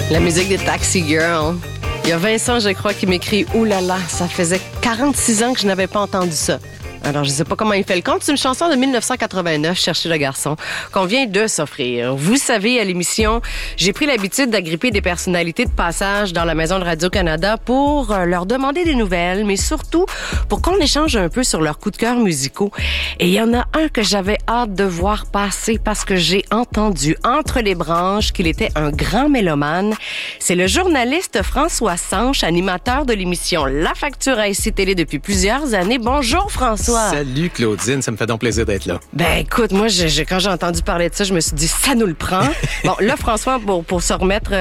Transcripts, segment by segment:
La musique des Taxi Girls. Il y a Vincent, je crois, qui m'écrit « Ouh là là, ça faisait 46 ans que je n'avais pas entendu ça ». Alors, je ne sais pas comment il fait le compte. C'est une chanson de 1989, Chercher le garçon, qu'on vient de s'offrir. Vous savez, à l'émission, j'ai pris l'habitude d'agripper des personnalités de passage dans la maison de Radio-Canada pour leur demander des nouvelles, mais surtout pour qu'on échange un peu sur leurs coups de cœur musicaux. Et il y en a un que j'avais hâte de voir passer parce que j'ai entendu entre les branches qu'il était un grand mélomane. C'est le journaliste François Sanche, animateur de l'émission La Facture à ICI Télé depuis plusieurs années. Bonjour François. Salut Claudine, ça me fait donc plaisir d'être là. Ben écoute, moi quand j'ai entendu parler de ça, je me suis dit ça nous le prend. Bon là François, pour se remettre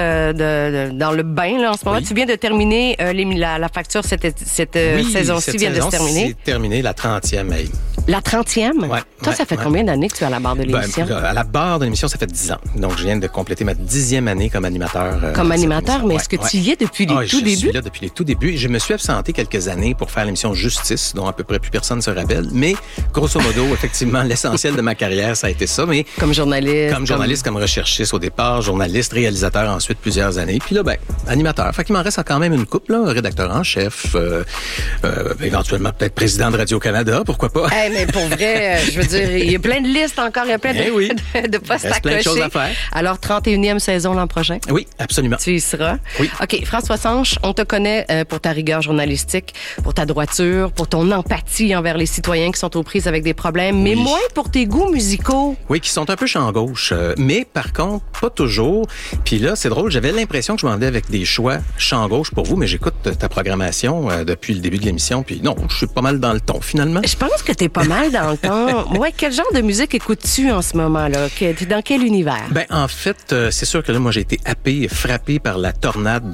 dans le bain là en ce moment, tu viens de terminer la facture cette saison-ci vient de se terminer. C'est terminé la 30e. Hey. La 30e? Ouais. Toi, ça fait combien d'années que tu es à la barre de l'émission? À la barre de l'émission, ça fait 10 ans. Donc, je viens de compléter ma 10e année comme animateur. Comme animateur, mais est-ce que tu y es depuis les tout débuts? Je suis là depuis les tout débuts. Je me suis absenté quelques années pour faire l'émission Justice, dont à peu près plus personne se rappelle. Mais, grosso modo, effectivement, l'essentiel de ma carrière, ça a été ça. Mais comme journaliste. Comme recherchiste au départ, journaliste, réalisateur ensuite plusieurs années. Puis là, animateur. Fait qu'il m'en reste quand même une couple, là. Rédacteur en chef, éventuellement peut-être président de Radio-Canada, pourquoi pas? Mais pour vrai, je veux dire, il y a plein de listes encore, il y a plein de postes à cocher. Plein de choses à faire. Alors, 31e saison l'an prochain? Oui, absolument. Tu y seras? Oui. OK, François Sanche, on te connaît pour ta rigueur journalistique, pour ta droiture, pour ton empathie envers les citoyens qui sont aux prises avec des problèmes, mais moins pour tes goûts musicaux. Oui, qui sont un peu champ gauche, mais par contre, pas toujours. Puis là, c'est drôle, j'avais l'impression que je m'en venais avec des choix champ gauche pour vous, mais j'écoute ta programmation depuis le début de l'émission, puis non, je suis pas mal dans le ton, finalement. Je pense que t'es pas mal dans le temps. Ouais, quel genre de musique écoutes-tu en ce moment-là? T'es dans quel univers? En fait, c'est sûr que là, moi, j'ai été happé et frappé par la tornade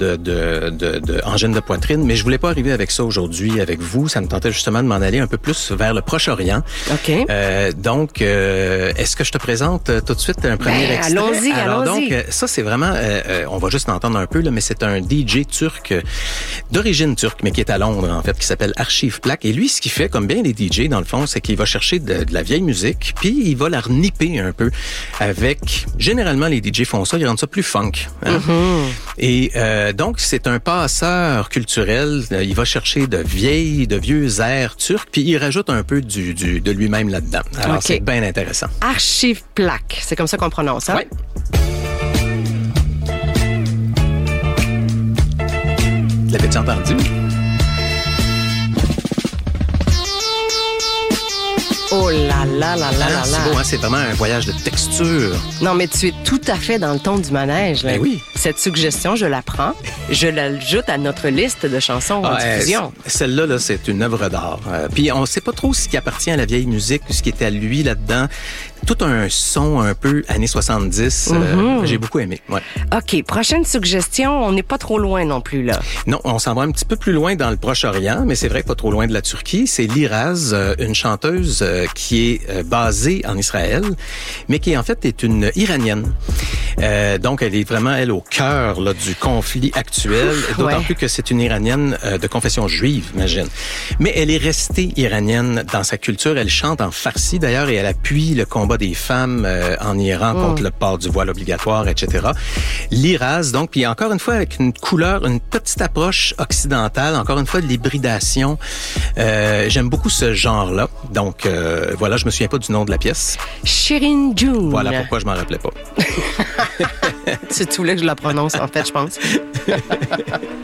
de angine de poitrine, mais je voulais pas arriver avec ça aujourd'hui avec vous. Ça me tentait justement de m'en aller un peu plus vers le Proche-Orient. OK. Donc, est-ce que je te présente tout de suite un premier extrait? Allons-y. Donc, ça, c'est vraiment, on va juste l'entendre un peu, là, mais c'est un DJ turc, d'origine turque, mais qui est à Londres, en fait, qui s'appelle Archive Plak. Et lui, ce qu'il fait, comme bien les DJ, dans le fond, c'est qu'il va chercher de la vieille musique, puis il va la renipper un peu avec... Généralement, les DJ font ça, ils rendent ça plus funk. Hein? Mm-hmm. Et donc, c'est un passeur culturel. Il va chercher de vieux airs turcs, puis il rajoute un peu de lui-même là-dedans. Alors, c'est bien intéressant. Archive Plak, c'est comme ça qu'on prononce, hein? Oui. L'avais-tu entendu? Oh là là là là là là. C'est beau, hein? C'est vraiment un voyage de texture. Non, mais tu es tout à fait dans le ton du manège. Là. Ben oui. Cette suggestion, je la prends. Je l'ajoute à notre liste de chansons en diffusion. Celle-là, là, c'est une œuvre d'art. Puis on sait pas trop ce qui appartient à la vieille musique, ce qui était à lui là-dedans. Tout un son un peu années 70. J'ai beaucoup aimé. Ouais. OK. Prochaine suggestion. On n'est pas trop loin non plus, là. Non, on s'en va un petit peu plus loin dans le Proche-Orient, mais c'est vrai pas trop loin de la Turquie. C'est Liraz, une chanteuse qui est basée en Israël, mais qui en fait est une Iranienne. Donc, elle est vraiment, elle, au cœur là, du conflit actuel, d'autant plus que c'est une Iranienne de confession juive, imagine. Mais elle est restée iranienne dans sa culture. Elle chante en farsi, d'ailleurs, et elle appuie le combat des femmes en Iran contre le port du voile obligatoire, etc. Liraz, donc, puis encore une fois, avec une couleur, une petite approche occidentale, encore une fois, de l'hybridation. J'aime beaucoup ce genre-là. Donc, voilà, je me souviens pas du nom de la pièce. Shirin June. Voilà pourquoi je m'en rappelais pas. C'est tout là que je la prononce, en fait, je pense.